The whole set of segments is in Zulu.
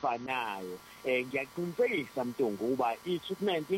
efanayo. Ngiyaqinisekisa Mtungu ukuba i-treatment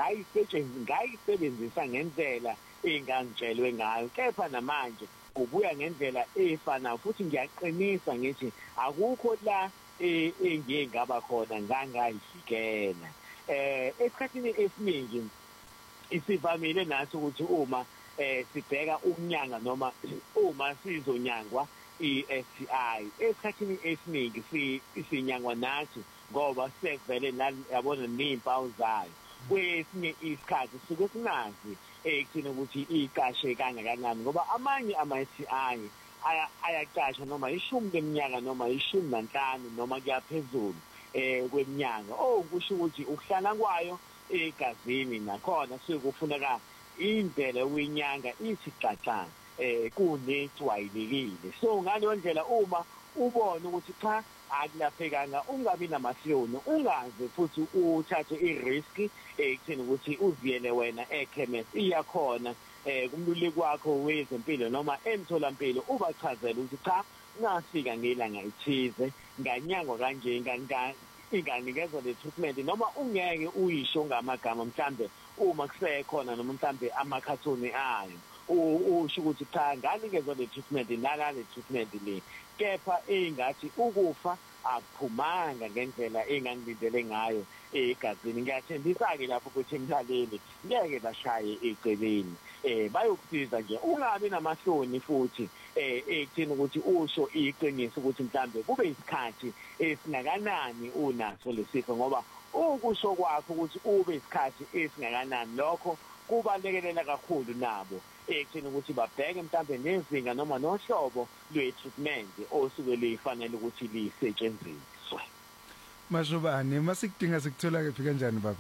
ngayisebenzisa ngendlela engangitshelwe ngayo, kepha namanje kubuya ngendlela efanayo futhi ngiyaqinisa ngithi akukho la engiye ngaba khona ngangayifikela. Esikhathini esiningi isivamile nathi ukuthi uma sibheka ukunyanga noma uma sizonyangwa i-STI esikhathini esiningi sinyangwa nathi ngoba sekuvele yabona nezimpawu zayo. Kwesinye isikhathi suke sinazi ekuthini ukuthi iqashe kangakanani ngoba amanye ama-STI ayaqasha noma 10 leminyaka noma 15 noma kuyaphezulu kweminyaka. Kusho ukuthi ukuhlala kwayo egazini nakhona sekufuneka indlela yokuyinyanga ithi xaxa kunejwayelekile. So ngaleyo ndlela uma ubone ukuthi cha akulaphekanga ungabi namahloni, ungaze futhi uthathe i-risk ekutheni ukuthi uziyele wena ekhemesi. Iyakhona kumluleki wakho wezempilo noma emtholampilo ubachazela ukuthi cha ngafika ngelanga ithize nganyangwa kanje inganikezwa le treatment noma ungeke uyisho ngamagama mhlambe uma kusekhona noma mhlambe amakhathoni ayo usho ukuthi cha nganikezwa le treatment nalale treatment le, kepha engathi ukufa akuphumanga ngendlela engangilindele ngayo egazini. Ngiyathembisa-ke lapho ukuthi emlaleli ngeke bashaye eceleni, bayokusiza nje ungabi namahloni futhi ekuthini ukuthi usho iqiniso ukuthi mhlambe kube isikhathi esingakanani unaso lesifo, ngoba ukusho kwakho ukuthi ube isikhathi esingakanani lokho kubalekela kakhulu nabo ekuthini ukuthi babheke mhlambe nezinga noma nohlobo lwe-treatment osuke lifanele ukuthi lisetshenziswe. Mashobane, masikudinga sikuthola kephi kanjani baba?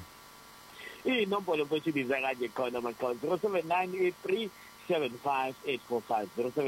Inombolo mfowethu ibiza kanje khona maqhawe 07983 75845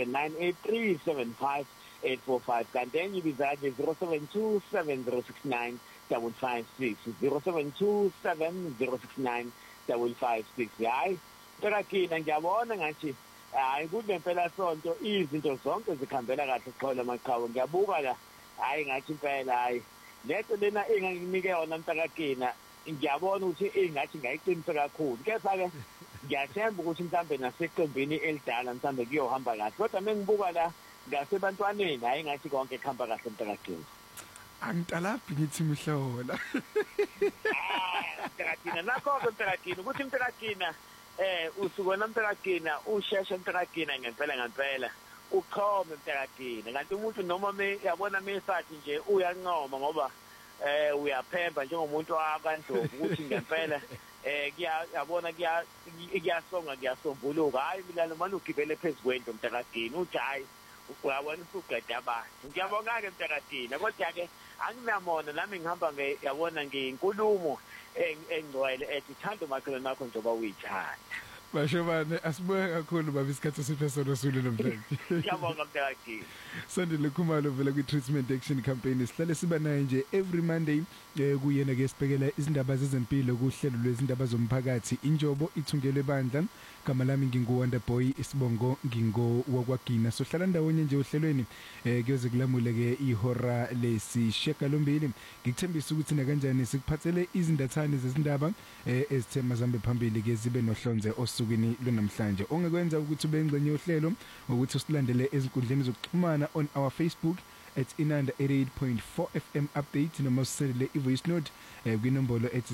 07983 kanti enye ibiza kanje 072 7069 556 072 7069 556. Hayi Mntakakina ngiyabona ngathi hayi kulempela sonto izinto zonke zikhambela kahle Xolo Maqhawe. Ngiyabuka la hayi ngathi impela hayi leto lena enganginike yona Mntakakina ngiyabona ukuthi engathi ngayiqinisa kakhulu, kepha-ke ngiyathemba ukuthi mhlambe naseqembini elidala mhlambe kuyohamba kahle, kodwa mengibuka la ngasebantwaneni hayi ngathi konke kuhamba kahle Mntakakina. Angitalaphi ngithi mhlola. Mntakakina nakho-ke Mntakakina ukuthi Mntakakina usukona Mntakakina usheshe Mntakakina ngempela uqhome Mntakakina, kanti umuntu noma yabona mesathi nje uyancoma ngoba uyaphemba njengomuntu wakandlovu ukuthi ngempela yabona kuyasonga kuyasombuluka. Hayi mina noma ugibele phezulu kwento Mntakakina uthi hayi uyabona usuqeda abantu. Ngiyabonga-ke Mntakakina, kodwa-ke anginamona nami ngihamba yabona ngenkulumo engcwele ethi thanda umakhelwane wakho njengoba uyithanda. Mashobane, asibuke kakhulu baba isikhathi esiphezulu sulu namhlanje. Ngiyabonga Mntakakina. Sandile Khumalo vela kwi-Treatment Action Campaign sihlale siba naye nje every Monday kuyena ke sibhekela izindaba zezempilo kuhlelo lwezindaba zomphakathi Injobo ithungelwe bandla. Gama lami nginguWonder Boy, isibongo ngingo wakwagina. Sohlala ndawonye nje ohlelweni kuyoze kulamule ke ihora lesishiyagalombili. Ngikuthembisa ukuthi na kanjani sikuphathele izindathane zezindaba ezithema zambe phambili ke zibe nohlonze osukwini lwanamhlanje. Ongekwenza ukuthi ube ingcenye yohlelo ukuthi usilandele ezinkundleni zokuxhumana on our Facebook at Inanda 88.4 FM update noma uselele ivoice note kwinombolo ethi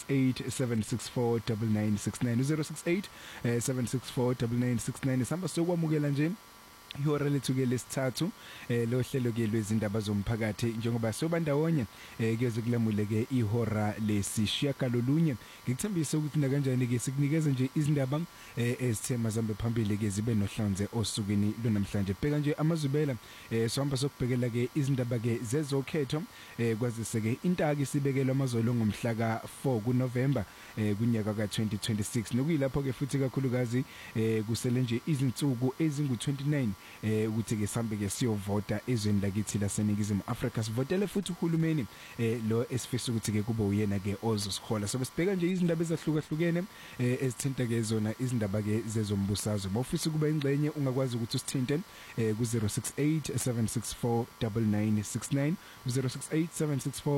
068 764 samba sokwamukela nje ihora lethu ke lesithathu lo hlelo ke lwezindaba zomphakathi njengoba sobandawonye kuyoze kulamule ke ihora lesishiyagalolunye. Ngikuthembisa ukuthi na kanjani ke sikunikeza nje izindaba ezithema zambe phambili ke zibe nohlonze osukwini lonamhlanje. Bheka nje amazubela sohamba sokubhekela ke izindaba ke zezokhetho kwazise ke intaki sibekelwa amazolo ngomhla ka 4 kuNovember kunyaka ka2026 nokuyilapho ke futhi kakhulukazi kusele nje izinsuku ezingu29 ukuthi ke sambe ke siyovota ezweni lakithi laseNingizimu Afrika. Sivotele futhi uhulumeni lo esifisa ukuthi ke kube uyena ke ozosihola. So besibheka nje izindaba ezahlukahlukene ezithinta ke zona izindaba ke zezombusazwe. Mawufisa kuba ingxenye ungakwazi ukuthi usithinte ku 068 764 9969 068 764